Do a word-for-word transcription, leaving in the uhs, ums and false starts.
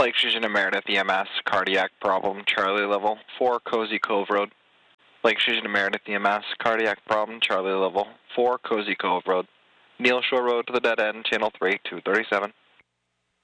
Lake Fusion and Meredith E M S, cardiac problem, Charlie level, four Cozy Cove Road. Lake Fusion and Meredith E M S, cardiac problem, Charlie level, four Cozy Cove Road. Neal Shore Road to the dead end, channel three, two thirty-seven.